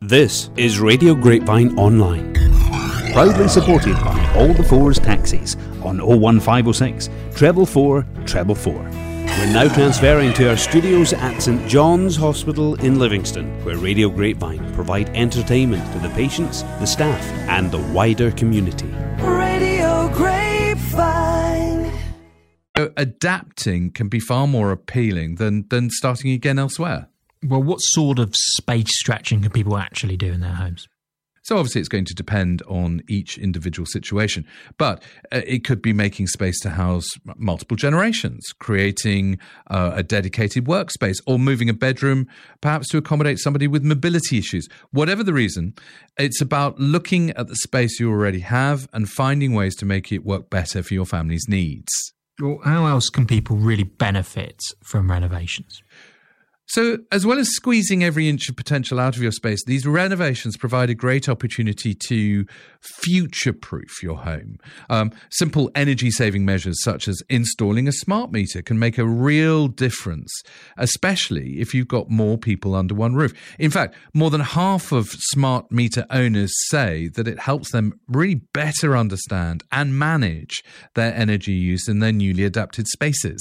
This is Radio Grapevine Online, proudly supported by All the Fours Taxis on 01506 444 444. We're now transferring to our studios at St John's Hospital in Livingston, where Radio Grapevine provide entertainment to the patients, the staff and the wider community. Radio Grapevine. Adapting can be far more appealing than starting again elsewhere. Well, what sort of space stretching can people actually do in their homes? So obviously it's going to depend on each individual situation, but it could be making space to house multiple generations, creating a dedicated workspace, or moving a bedroom perhaps to accommodate somebody with mobility issues. Whatever the reason, it's about looking at the space you already have and finding ways to make it work better for your family's needs. Well, how else can people really benefit from renovations? So, as well as squeezing every inch of potential out of your space, these renovations provide a great opportunity to future-proof your home. Simple energy-saving measures such as installing a smart meter can make a real difference, especially if you've got more people under one roof. In fact, more than half of smart meter owners say that it helps them really better understand and manage their energy use in their newly adapted spaces.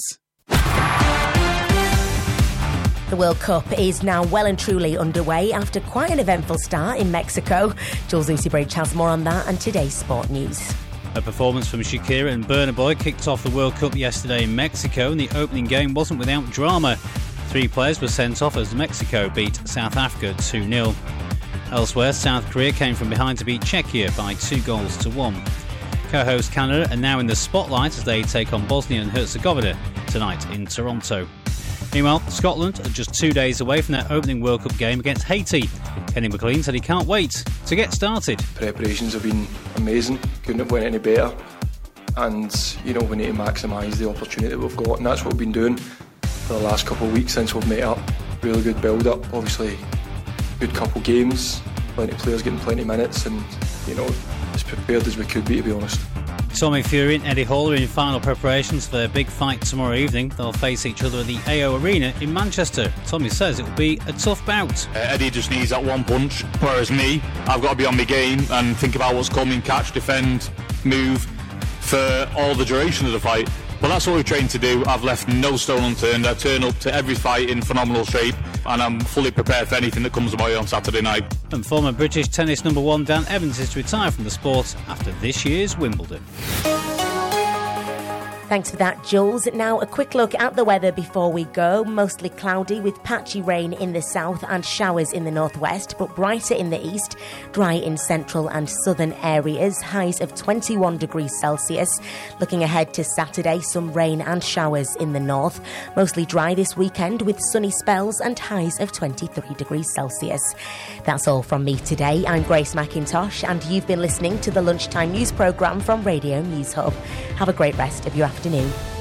The World Cup is now well and truly underway after quite an eventful start in Mexico. Jules Lucy-Bridge has more on that and today's sport news. A performance from Shakira and Burna Boy kicked off the World Cup yesterday in Mexico, and the opening game wasn't without drama. 3 players were sent off as Mexico beat South Africa 2-0. Elsewhere, South Korea came from behind to beat Czechia by 2-1. Co-host Canada are now in the spotlight as they take on Bosnia and Herzegovina tonight in Toronto. Meanwhile, Scotland are just 2 days away from their opening World Cup game against Haiti. Kenny McLean said he can't wait to get started. Preparations have been amazing, couldn't have went any better, and we need to maximise the opportunity that we've got, and that's what we've been doing for the last couple of weeks since we've met up. Really good build-up, obviously good couple games, plenty of players getting plenty of minutes, and as prepared as we could be, to be honest. Tommy Fury and Eddie Hall are in final preparations for their big fight tomorrow evening. They'll face each other at the AO Arena in Manchester. Tommy says it will be a tough bout. Eddie just needs that one punch, whereas me, I've got to be on my game and think about what's coming, catch, defend, move for all the duration of the fight. But that's what we've trained to do. I've left no stone unturned. I turn up to every fight in phenomenal shape, and I'm fully prepared for anything that comes my way on Saturday night. And former British tennis number 1 Dan Evans is to retire from the sport after this year's Wimbledon. Thanks for that, Jules. Now a quick look at the weather before we go. Mostly cloudy with patchy rain in the south and showers in the northwest, but brighter in the east, dry in central and southern areas, highs of 21 degrees Celsius. Looking ahead to Saturday, some rain and showers in the north. Mostly dry this weekend with sunny spells and highs of 23 degrees Celsius. That's all from me today. I'm Grace McIntosh, and you've been listening to the Lunchtime News programme from Radio News Hub. Have a great rest of your afternoon.